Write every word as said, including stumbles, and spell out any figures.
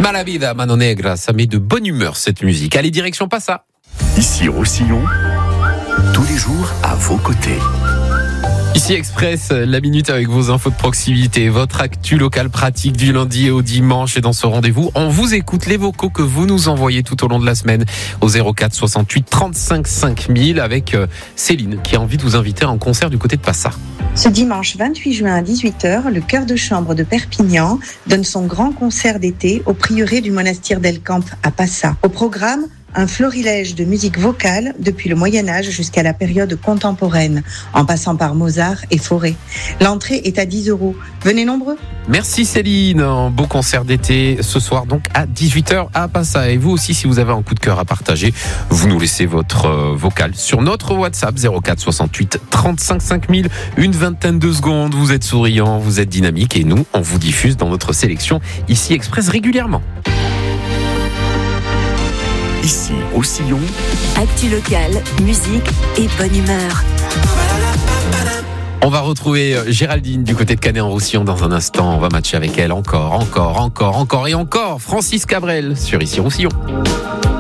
Malavida, Mano Negra, ça met de bonne humeur cette musique. Allez, direction Passa. Ici Roussillon, tous les jours à vos côtés. Ici Express, la minute avec vos infos de proximité, votre actu local pratique du lundi au dimanche. Et dans ce rendez-vous, on vous écoute les vocaux que vous nous envoyez tout au long de la semaine au zéro quatre soixante-huit trente-cinq cinq mille avec Céline qui a envie de vous inviter en concert du côté de Passa. Ce dimanche vingt-huit juin à dix-huit heures, le chœur de chambre de Perpignan donne son grand concert d'été au prieuré du monastère d'El Camp à Passa. Au programme, un florilège de musique vocale depuis le Moyen-Âge jusqu'à la période contemporaine, en passant par Mozart et Fauré. L'entrée est à dix euros. Venez nombreux. Merci Céline. Un beau concert d'été ce soir donc à dix-huit heures à Passa. Et vous aussi, si vous avez un coup de cœur à partager, vous nous laissez votre euh, vocal sur notre WhatsApp zéro quatre soixante-huit trente-cinq cinq mille. Une vingtaine de secondes. Vous êtes souriant, vous êtes dynamique et nous, on vous diffuse dans notre sélection ici Express régulièrement. Ici Roussillon, actu local, musique et bonne humeur. On va retrouver Géraldine du côté de Canet-en-Roussillon dans un instant. On va matcher avec elle encore, encore, encore, encore et encore. Francis Cabrel sur Ici Roussillon.